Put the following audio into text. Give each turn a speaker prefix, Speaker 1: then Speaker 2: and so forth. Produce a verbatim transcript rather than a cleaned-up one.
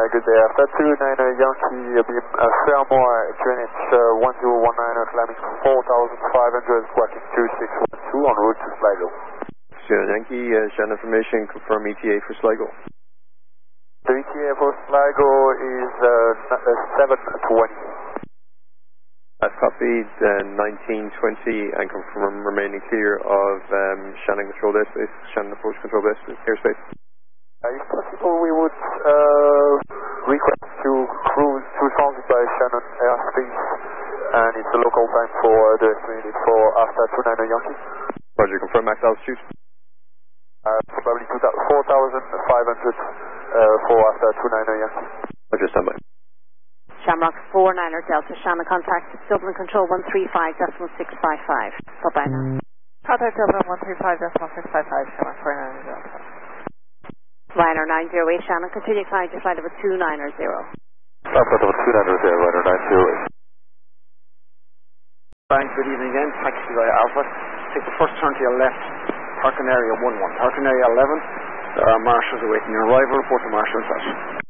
Speaker 1: good day. After two niner Yankee, uh, beam uh, Fairmore, Greenwich uh, one zero one nine, climbing four thousand five hundred, squawking two six one two, en route to Sligo.
Speaker 2: Sierra Yankee, uh, Shan information, confirm E T A for Sligo.
Speaker 1: The E T A for Sligo is uh, seven twenty.
Speaker 2: I've copied uh, nineteen twenty and confirm remaining clear of um, Shannon control airspace, Shannon approach control airspace. airspace.
Speaker 1: Uh, if possible, we would uh, request to cruise to transit by Shannon airspace, and it's a local time for uh, the estimated for after two niner Yankee.
Speaker 2: Roger, confirm max altitude.
Speaker 1: Uh, probably four thousand five hundred uh, for after two niner Yankee.
Speaker 2: Roger, standby.
Speaker 3: Shamrock four niner Delta, Shannon contact Dublin Control one three five point six five five. Bye-bye now.
Speaker 4: Contact Dublin one three five point six five five, Shamrock four niner Delta.
Speaker 3: Ryanair nine zero eight, Shannon, continue climb to flight over two niner zero.
Speaker 1: Alpha over two niner zero, Ryanair nine zero eight.
Speaker 5: Thanks, good evening again, taxi by Alpha. Take the first turn to your left, parking area one one. Parking area eleven, there are marshals awaiting your arrival, report to marshal in touch.